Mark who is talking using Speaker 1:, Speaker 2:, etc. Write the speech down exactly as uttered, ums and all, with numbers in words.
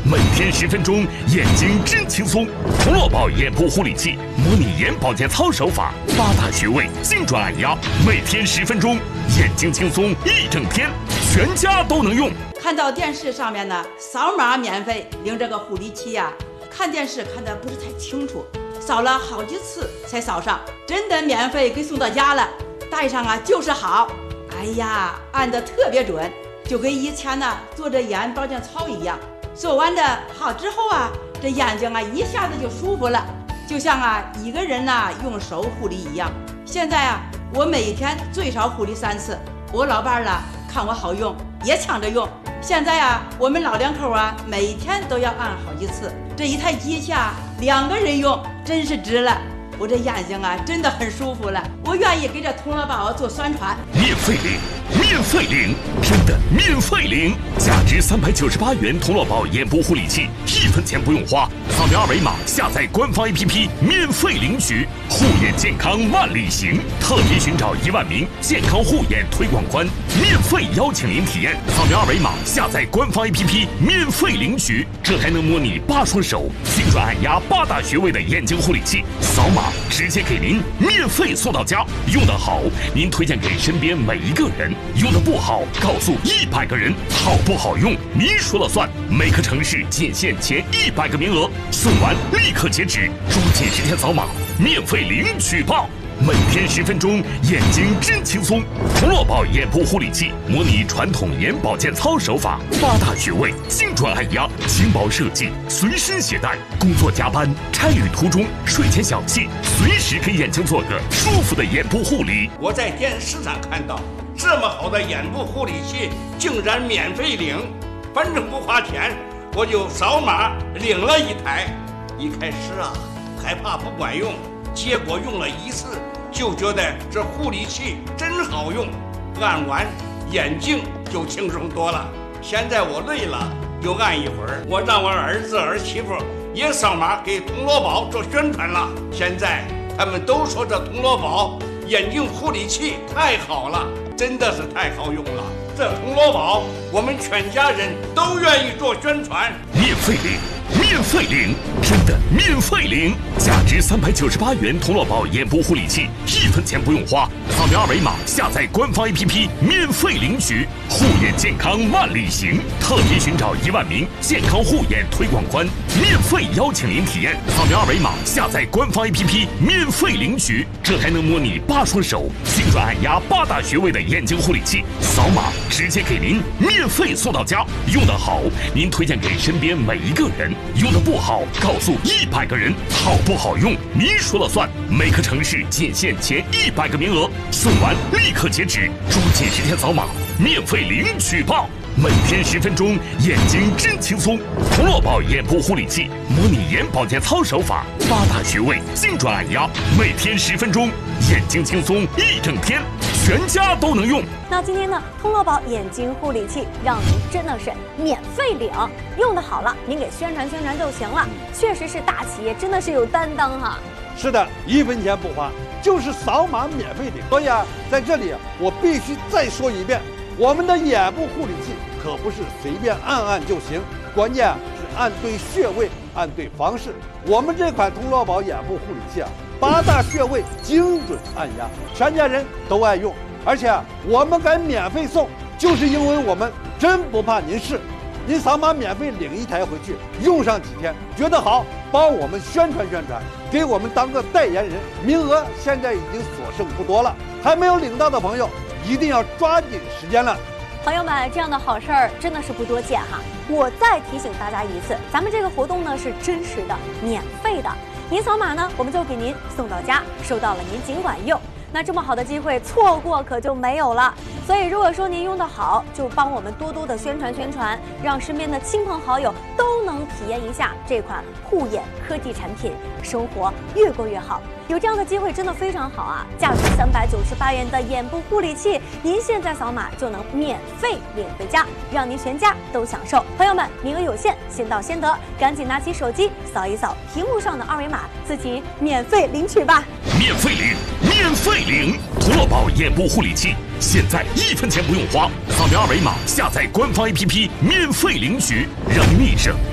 Speaker 1: 每天十分钟，眼睛真轻松。童乐宝眼部护理器，模拟眼保健操手法，八大穴位，精准按压，每天十分钟，眼睛轻松一整天，全家都能用。
Speaker 2: 看到电视上面呢，扫码免费领这个护理器呀、啊，看电视看得不是太清楚，扫了好几次才扫上，真的免费给送到家了，戴上啊就是好。哎呀，按得特别准，就跟以前呢做这眼保健操一样。做完的好之后啊，这眼睛啊一下子就舒服了，就像啊一个人呐用手护理一样。现在啊，我每天最少护理三次，我老伴儿呢看我好用，也抢着用。现在啊，我们老两口啊每天都要按好几次，这一台机器啊两个人用真是值了。我这眼睛啊真的很舒服了，我愿意给这童乐宝做宣传。
Speaker 1: 免费领，免费领，真的免费领！价值三百九十八元童乐宝眼部护理器，一分钱不用花，扫描二维码下载官方 A P P 免费领取。护眼健康万里行，特别寻找一万名健康护眼推广官，免费邀请您体验。扫描二维码下载官方 A P P 免费领取，这还能模拟八双手，精准按压八大穴位的眼睛护理器，扫码直接给您免费送到家。用得好，您推荐给身边每一个人；用得不好，告诉一百个人。好不好用，您说了算。每个城市仅限前一百个名额，送完立刻截止，抓紧时间扫码，免费领取吧！每天十分钟，眼睛真轻松。童乐宝眼部护理器，模拟传统眼保健操手法，八大穴位，精准按压，轻薄设计，随身携带。工作加班、差旅途中、睡前小憩，随时给眼睛做个舒服的眼部护理。
Speaker 3: 我在电视上看到这么好的眼部护理器，竟然免费领，反正不花钱，我就扫码领了一台。一开始啊，害怕不管用。结果用了一次，就觉得这护理器真好用，按完眼睛就轻松多了。现在我累了就按一会儿，我让我儿子儿媳妇也扫码给童乐宝做宣传了。现在他们都说这童乐宝眼睛护理器太好了，真的是太好用了。这童乐宝我们全家人都愿意做宣传。
Speaker 1: 免费领，免费领，真的免费领！价值三百九十八元童乐宝眼部护理器，一分钱不用花，扫描二维码下载官方 A P P 免费领取。护眼健康万里行，特别寻找一万名健康护眼推广官，免费邀请您体验。扫描二维码下载官方 A P P 免费领取，这还能模拟八双手，精准按压八大穴位的眼睛护理器，扫码直接给您免费送到家。用得好，您推荐给身边每一个人；用得不好，告诉一百个人。好不好用，您说了算。每个城市仅限前一百个名额，送完立刻截止，抓紧时间扫码，免费领取吧！每天十分钟，眼睛真轻松。童乐宝眼部护理器，模拟眼保健操手法，八大穴位，精准按压，每天十分钟，眼睛轻松一整天，全家都能用。
Speaker 4: 那今天呢，童乐宝眼睛护理器让您真的是免费领，用的好了，您给宣传宣传就行了。确实是大企业，真的是有担当哈。
Speaker 5: 是的，一分钱不花，就是扫码免费领。所以啊，在这里我必须再说一遍，我们的眼部护理器可不是随便按按就行，关键啊是按对穴位，按对方式。我们这款童乐宝眼部护理器啊，八大穴位精准按压，全家人都爱用。而且啊，我们敢免费送，就是因为我们真不怕您试。您扫码免费领一台回去，用上几天，觉得好，帮我们宣传宣传，给我们当个代言人。名额现在已经所剩不多了，还没有领到的朋友，一定要抓紧时间了。
Speaker 4: 朋友们，这样的好事儿真的是不多见哈。我再提醒大家一次，咱们这个活动呢是真实的、免费的。您扫码呢，我们就给您送到家，收到了您尽管用。那这么好的机会错过可就没有了。所以如果说您用得好，就帮我们多多的宣传宣传，让身边的亲朋好友都能体验一下这款护眼科技产品，生活越过越好。有这样的机会真的非常好啊！价值三百九十八元的眼部护理器，您现在扫码就能免费领回家，让您全家都享受。朋友们，名额有限，先到先得，赶紧拿起手机扫一扫屏幕上的二维码，自己免费领取吧！
Speaker 1: 免费领，免费领！童乐宝眼部护理器，现在一分钱不用花，扫描二维码下载官方 A P P 免费领取，让您一生